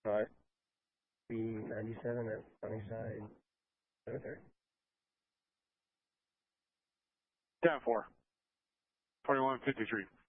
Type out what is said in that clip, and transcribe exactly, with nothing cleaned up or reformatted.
Alright. B ninety-seven at Sunnyside, seven thirty. ten four, twenty-one fifty-three.